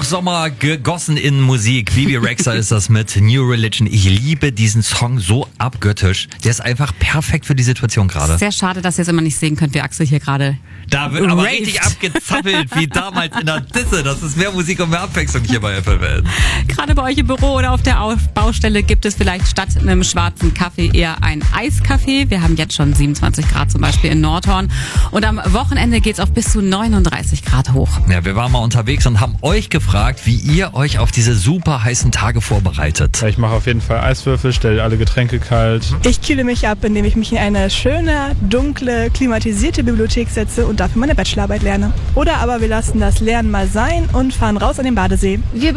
Hochsommer gegossen in Musik. Bibi Rexha ist das mit New Religion. Ich liebe diesen Song so abgöttisch. Der ist einfach perfekt für die Situation gerade. Sehr schade, dass ihr es immer nicht sehen könnt, wie Axel hier gerade. Da wird aber richtig abgezappelt, wie damals in der Disse. Das ist mehr Musik und mehr Abwechslung hier bei FFN. Gerade bei euch im Büro oder auf der Baustelle gibt es vielleicht statt einem schwarzen Kaffee eher ein Eiskaffee. Wir haben jetzt schon 27 Grad zum Beispiel in Nordhorn. Und am Wochenende geht's auf bis zu 39 Grad hoch. Ja, wir waren mal unterwegs und haben euch gefragt, wie ihr euch auf diese super heißen Tage vorbereitet. Ich mache auf jeden Fall Eiswürfel, stelle alle Getränke kalt. Ich kühle mich ab, indem ich mich in eine schöne, dunkle, klimatisierte Bibliothek setze und dafür meine Bachelorarbeit lerne. Oder aber wir lassen das Lernen mal sein und fahren raus an den Badesee. Wir